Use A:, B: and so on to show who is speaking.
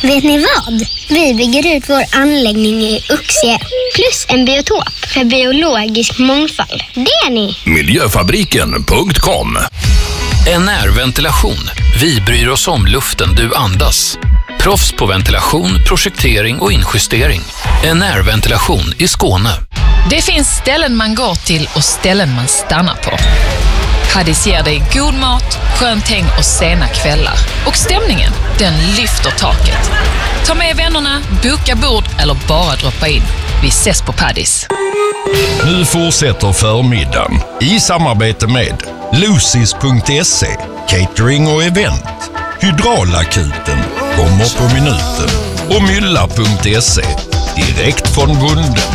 A: Vet ni vad? Vi bygger ut vår anläggning i Uxie. Plus en biotop för biologisk mångfald. Det är ni!
B: Miljöfabriken.com.
C: NR-ventilation. Vi bryr oss om luften du andas. Proffs på ventilation, projektering och injustering. NR-ventilation i Skåne.
D: Det finns ställen man går till och ställen man stannar på. Paddis ger dig god mat, skönt häng och sena kvällar. Och stämningen, den lyfter taket. Ta med vännerna, boka bord eller bara droppa in. Vi ses på Paddis.
B: Nu fortsätter förmiddagen i samarbete med Lucis.se, catering och event. Hydraulakuten kommer på minuten. Och Mylla.se, direkt från bonden.